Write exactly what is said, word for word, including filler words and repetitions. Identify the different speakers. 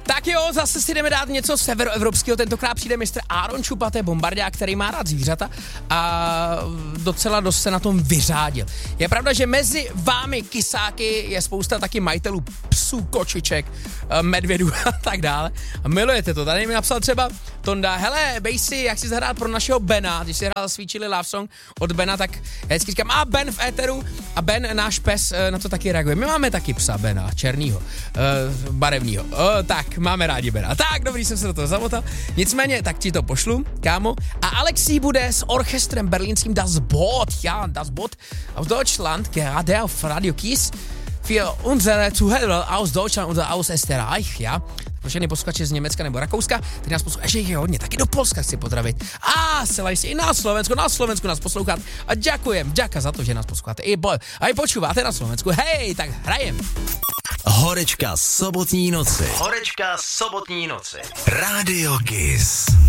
Speaker 1: Tak jo, zase si jdeme dát něco severoevropského, tentokrát přijde mistr Áron Čupaté, bombardák, který má rád zvířata a docela dost se na tom vyřádil. Je pravda, že mezi vámi kysáky je spousta taky majitelů psů, kočiček, medvědů a tak dále. A milujete to, tady mi napsal třeba Tonda, hele, bej si, jak si zahrát pro našeho Bena, když si hrál Sweet Chili Love Song od Bena, tak já vždycky říkám, a Ben v éteru a Ben, náš pes, na to taky reaguje. My máme taky psa Bena, černýho, uh, barevnýho. Uh, tak, máme rádi Bena. Tak, dobrý, jsem se do toho zamotal. Nicméně, tak ti to pošlu, kámo. A Alexi bude s orchestrem berlínským Das Boot, ja, Das Boot aus Deutschland, gerade auf Radio Kiss, für unsere Zuhörer aus Deutschland und aus Österreich, ja. Pro všechny posluchače z Německa nebo Rakouska, který nás poslouchá, že jich je hodně, taky do Polska chci pozdravit. A selají si i na Slovensku, na Slovensku nás poslouchat. A ďakujem, ďaká za to, že nás posloucháte. I, bo, a i počúváte na Slovensku. Hej, tak hrajem.
Speaker 2: Horečka sobotní noci.
Speaker 3: Horečka sobotní noci.
Speaker 2: Radio Kiss.